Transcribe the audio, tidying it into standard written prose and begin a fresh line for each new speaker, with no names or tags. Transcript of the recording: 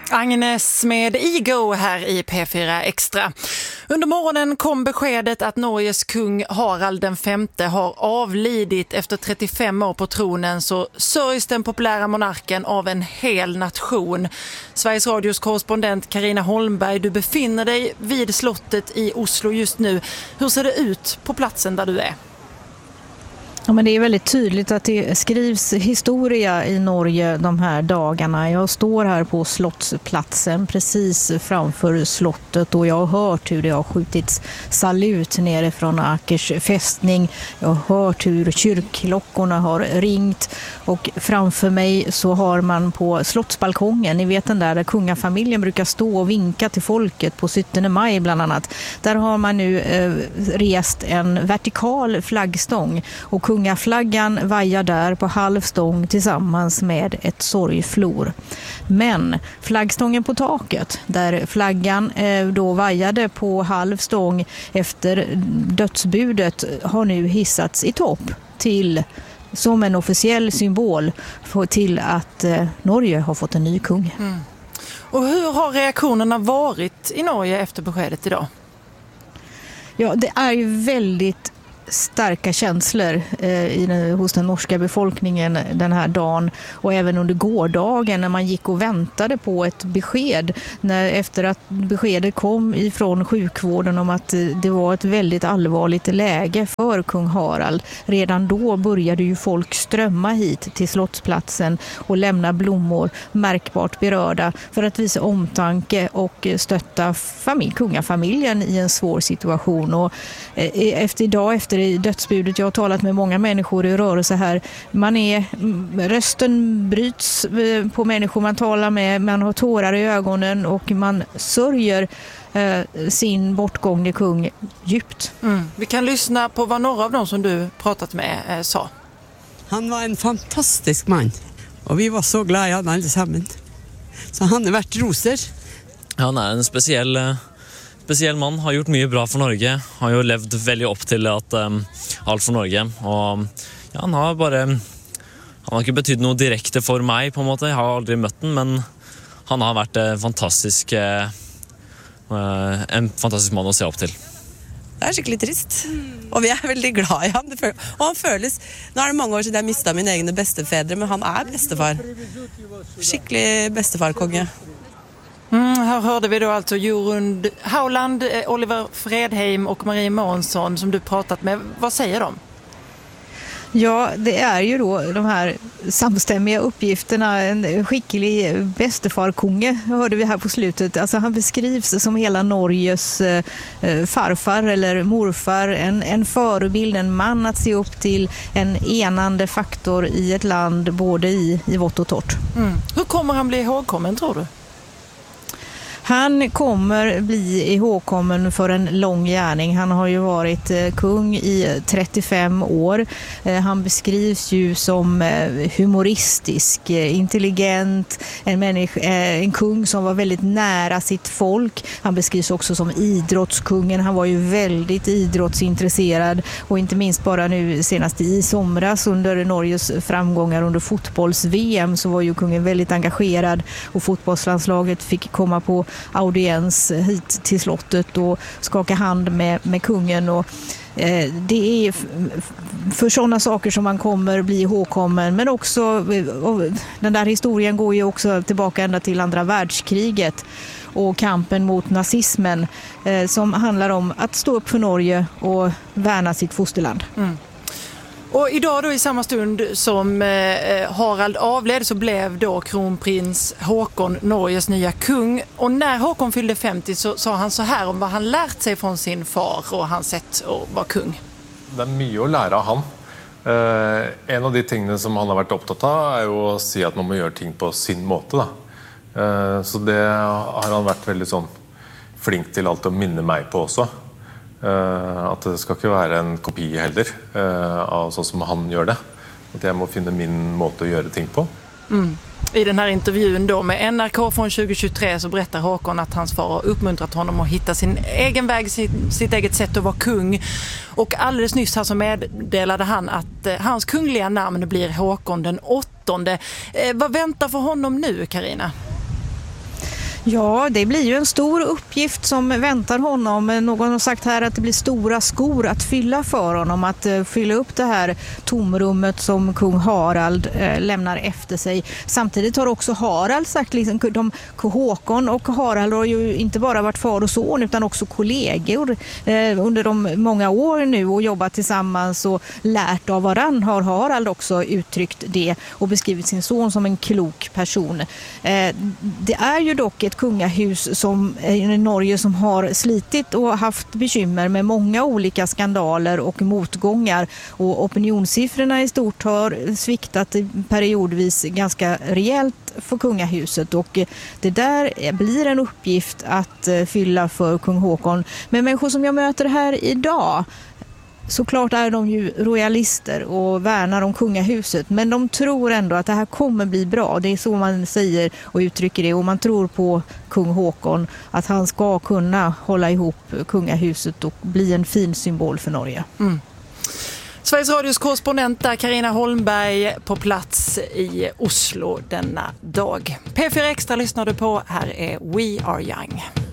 Agnes med Ego här i P4 Extra. Under morgonen kom beskedet att Norges kung Harald den femte har avlidit. Efter 35 år på tronen så sörjs den populära monarken av en hel nation. Sveriges Radios korrespondent Carina Holmberg, du befinner dig vid slottet i Oslo just nu. Hur ser det ut på platsen där du är?
Ja, men det är väldigt tydligt att det skrivs historia i Norge de här dagarna. Jag står här på slottsplatsen precis framför slottet och jag har hört hur det har skjutits salut nerifrån Akers fästning. Jag har hört hur kyrkklockorna har ringt och framför mig så har man på slottsbalkongen, ni vet den där kungafamiljen brukar stå och vinka till folket på 17 maj bland annat. Där har man nu rest en vertikal flaggstång och kungaflaggan vajar där på halvstång tillsammans med ett sorgflor. Men flaggstången på taket, där flaggan då vajade på halvstång efter dödsbudet, har nu hissats i topp till som en officiell symbol till att Norge har fått en ny kung. Mm.
Och hur har reaktionerna varit i Norge efter beskedet idag?
Ja, det är ju väldigt starka känslor hos den norska befolkningen den här dagen och även under gårdagen när man gick och väntade på ett besked efter att beskedet kom ifrån sjukvården om att det var ett väldigt allvarligt läge för kung Harald. Redan då började ju folk strömma hit till slottsplatsen och lämna blommor, märkbart berörda, för att visa omtanke och stötta kungafamiljen i en svår situation. Och efter dödsbudet, jag har talat med många människor i rörelse här, rösten bryts på människor man talar med, man har tårar i ögonen och man sörjer sin bortgångne kung djupt.
Vi kan lyssna på vad några av dem som du pratat med sa.
Han var en fantastisk man och vi var så glada i han allesammans. Så han är värt roser.
Han är en speciell man, har gjort mycket bra för Norge. Har ju levt väldigt upp till att allt för Norge och ja, han har inte betytt något direkt för mig på något sätt. Jag har aldrig mött honom, men han har varit en fantastisk man att se upp till.
Det är skickligt trist. Och vi är väldigt glada i han. Och han føles, nu är det många år sedan jag mistade min egna bestefäder, men han är bestefar. Skicklig bestefarkonge.
Här hörde vi då alltså Jorund Hauland, Oliver Fredheim och Marie Månsson som du pratat med. Vad säger de?
Ja, det är ju då de här samstämmiga uppgifterna. En skicklig bästefarkonge hörde vi här på slutet. Alltså han beskrivs som hela Norges farfar eller morfar. En förebild, en man att se upp till, en enande faktor i ett land både i vått och torrt.
Hur kommer han bli ihågkommen, tror du?
Han kommer bli ihågkommen för en lång gärning. Han har ju varit kung i 35 år. Han beskrivs ju som humoristisk, intelligent, en kung som var väldigt nära sitt folk. Han beskrivs också som idrottskungen. Han var ju väldigt idrottsintresserad och inte minst bara nu senast i somras under Norges framgångar under fotbolls-VM så var ju kungen väldigt engagerad och fotbollslandslaget fick komma på audiens hit till slottet och skaka hand med kungen och det är för sådana saker som man kommer bli ihågkommen, men också den där historien går ju också tillbaka ända till andra världskriget och kampen mot nazismen som handlar om att stå upp för Norge och värna sitt fosterland.
Och idag då i samma stund som Harald avled så blev då kronprins Håkon Norges nya kung. Och när Håkon fyllde 50 så sa han så här om vad han lärt sig från sin far och hans sätt att vara kung.
Det är mycket att lära av han. En av de tingene som han har varit upptatt av är ju att säga att man måste göra ting på sin måte. Så det har han varit väldigt sån flink till allt att minna mig på också. Att det ska inte vara en kopi heller av så som han gör det. Att jag måste finna min måte att göra ting på.
I den här intervjun då med NRK från 2023 så berättar Håkon att hans far har uppmuntrat honom att hitta sin egen väg, sitt eget sätt att vara kung. Och alldeles nyss här så meddelade han att hans kungliga namn blir Håkon den 8:e. Vad väntar för honom nu, Carina?
Ja, det blir ju en stor uppgift som väntar honom. Någon har sagt här att det blir stora skor att fylla för honom. Att fylla upp det här tomrummet som kung Harald lämnar efter sig. Samtidigt har också Harald sagt, liksom, Håkon och Harald har ju inte bara varit far och son utan också kollegor under de många år nu och jobbat tillsammans och lärt av varann, har Harald också uttryckt det och beskrivit sin son som en klok person. Det är ju dock ett kungahus i Norge som har slitit och haft bekymmer med många olika skandaler och motgångar, och opinionssiffrorna i stort har sviktat periodvis ganska rejält för kungahuset, och det där blir en uppgift att fylla för kung Håkon. Men människor som jag möter här idag, såklart är de ju royalister och värnar om kungahuset, men de tror ändå att det här kommer bli bra. Det är så man säger och uttrycker det, och man tror på kung Håkon, att han ska kunna hålla ihop kungahuset och bli en fin symbol för Norge.
Sveriges Radios korrespondent Carina Holmberg på plats i Oslo denna dag. P4 Extra lyssnar du på. Här är We Are Young.